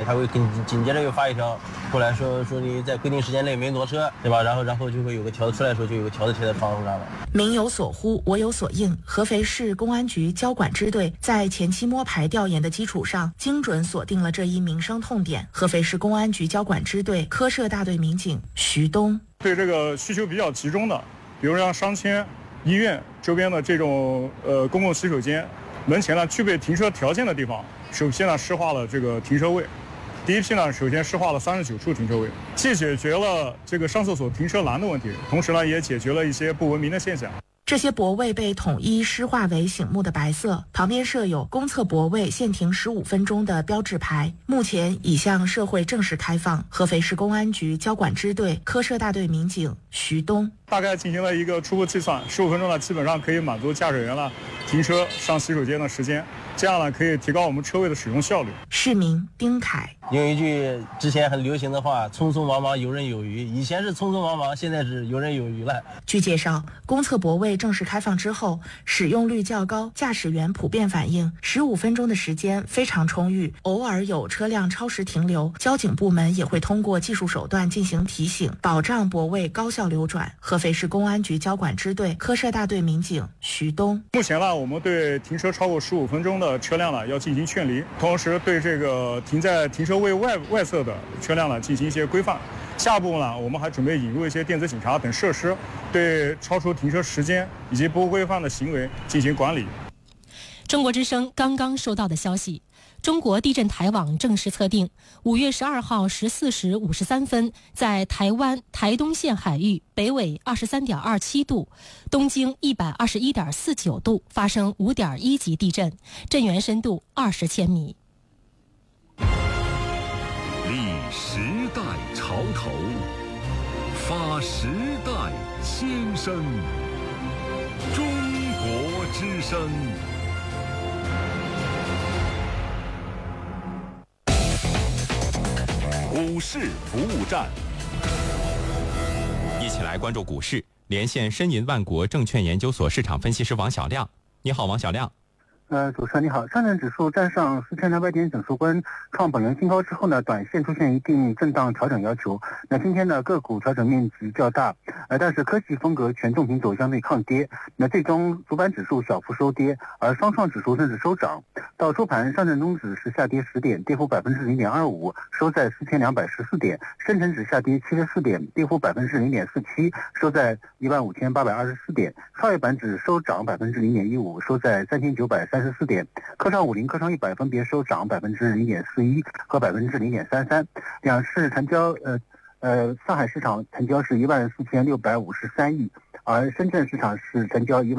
还会紧接着又发一条过来说你在规定时间内没挪车，对吧？然后就会有个条子出来的时候，就有个条子贴在窗户上了。 民有所呼，我有所应。合肥市公安局交管支队在前期摸排调研的基础上，精准锁定了这一民生痛点。合肥市公安局交管支队科社大队民警徐东： 对这个需求比较集中的，比如像商圈、医院周边的这种公共洗手间门前呢具备停车条件的地方，首批呢施划了这个停车位。第一批呢，首先施划了39处停车位，既解决了这个上厕所停车难的问题，同时呢也解决了一些不文明的现象。 这些泊位被统一施划为醒目的白色，旁边设有公厕泊位限停15分钟的标志牌，目前已向社会正式开放。合肥市公安局交管支队科社大队民警徐东： 大概进行了一个初步计算，15分钟呢基本上可以满足驾驶员呢停车上洗手间的时间，这样呢可以提高我们车位的使用效率。 市民丁凯： 有一句之前很流行的话，匆匆忙忙游刃有余，以前是匆匆忙忙，现在是游刃有余了。 据介绍，公厕泊位正式开放之后，使用率较高，驾驶员普遍反映15分钟的时间非常充裕，偶尔有车辆超时停留，交警部门也会通过技术手段进行提醒，保障泊位高效流转。合肥市公安局交管支队科社大队民警徐东： 目前呢，我们对停车超过15分钟的车辆呢要进行劝离，同时对这个停在停车位外侧的车辆呢进行一些规范。下一步呢，我们还准备引入一些电子警察等设施，对超出停车时间以及不规范的行为进行管理。 中国之声刚刚收到的消息，中国地震台网正式测定，5月12号14时53分，在台湾台东县海域北纬23.27度、东经121.49度发生5.1级地震，震源深度20千米。 立时代潮头，发时代先声。中国之声。股市服务站， 一起来关注股市，连线申银万国证券研究所市场分析师王小亮。你好，王小亮。 主持人你好，上证指数站上4200点整数关，创本轮新高之后呢，短线出现一定震荡调整要求。那今天呢，个股调整面积较大，但是科技风格权重品走相对抗跌。那最终主板指数小幅收跌，而双创指数甚至收涨。到收盘，上证综指是下跌10点，跌幅0.25%，收在4214点；深成指下跌74点，跌幅0.47%，收在15824点；创业板指收涨0.15%，收在3934点，科创50、科创100分别收涨0.41%和0.33%。两市成交，上海市场成交是14653亿，而深圳市场是成交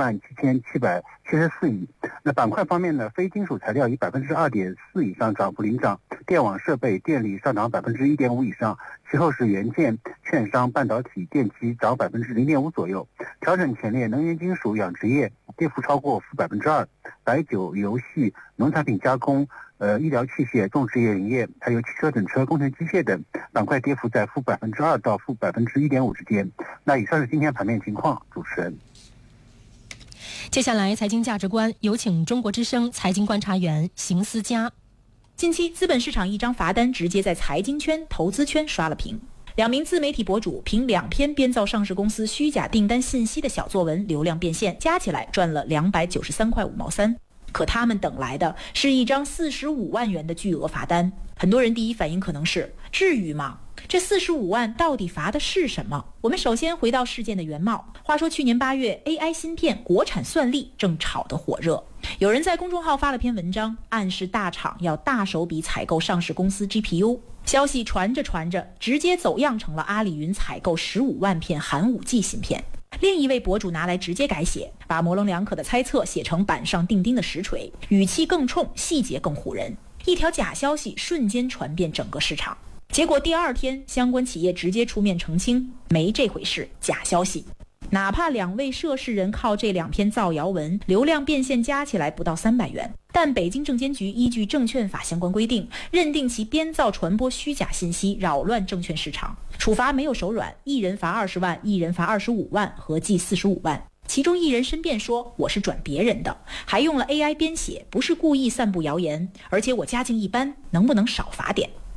17774亿。那板块方面呢，非金属材料以2.4%以上涨幅领涨，电网设备、电力上涨1.5%以上，其后是元件、券商、半导体、电机涨0.5%左右。调整前列，能源金属、养殖业跌幅超过2%，白酒、游戏、农产品加工、医疗器械、种植业林业，还有汽车整车、工程机械等板块跌幅在-2%到-1.5%之间。那以上是今天盘面情况，主持人。 接下来财经价值观，有请中国之声财经观察员邢思佳。 近期资本市场一张罚单直接在财经圈、投资圈刷了屏。2名自媒体博主凭2篇编造上市公司虚假订单信息的小作文流量变现，加起来赚了293块5毛3。可他们等来的是一张45万元的巨额罚单。很多人第一反应可能是：至于吗？这45万到底罚的是什么？我们首先回到事件的原貌。话说去年8月 AI 芯片国产算力正炒得火热，有人在公众号发了篇文章，暗示大厂要大手笔采购上市公司 GPU。 消息传着传着，直接走样成了阿里云采购15万片寒武纪芯片。另一位博主拿来直接改写，把模棱两可的猜测写成板上钉钉的实锤，语气更冲，细节更唬人。一条假消息瞬间传遍整个市场。结果第2天，相关企业直接出面澄清，没这回事，假消息。哪怕2位涉事人靠这2篇造谣文流量变现加起来不到300元，但北京证监局依据证券法相关规定，认定其编造传播虚假信息，扰乱证券市场，处罚没有手软，一人罚20万，一人罚25万，合计45万。其中一人申辩说，我是转别人的，还用了 AI 编写，不是故意散布谣言，而且我家境一般，能不能少罚点？